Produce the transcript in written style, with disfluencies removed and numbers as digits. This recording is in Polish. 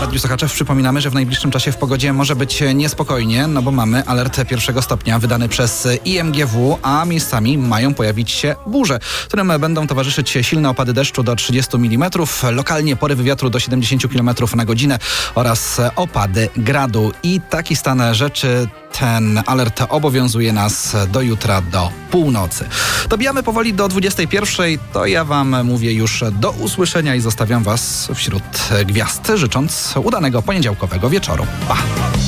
Radiu Sochaczew przypominamy, że w najbliższym czasie w pogodzie może być niespokojnie, no bo mamy alert pierwszego stopnia wydany przez IMGW, a miejscami mają pojawić się burze, którym będą towarzyszyć silne opady deszczu do 30 mm, lokalnie porywy wiatru do 70 km na godzinę oraz opady gradu. I taki stan rzeczy, ten alert obowiązuje nas do jutra do północy. Dobijamy powoli do 21. To ja wam mówię już do usłyszenia i zostawiam was wśród gwiazd, życząc udanego poniedziałkowego wieczoru. Pa!